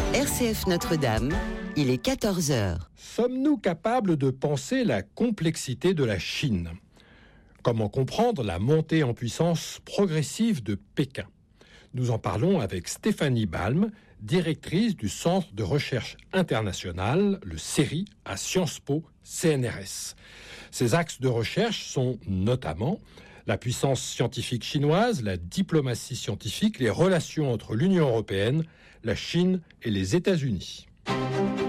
RCF Notre-Dame, il est 14h. Sommes-nous capables de penser la complexité de la Chine ? Comment comprendre la montée en puissance progressive de Pékin ? Nous en parlons avec Stéphanie Balm, directrice du Centre de recherche international, le CERI, à Sciences Po CNRS. Ces axes de recherche sont notamment la puissance scientifique chinoise, la diplomatie scientifique, les relations entre l'Union européenne, la Chine et les États-Unis.